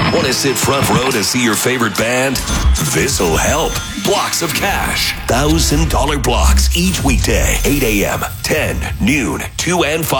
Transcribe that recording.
Want to sit front row to see your favorite band? This'll help. Blocks of cash. $1,000 blocks each weekday, 8 a.m., 10, noon, 2 and 5.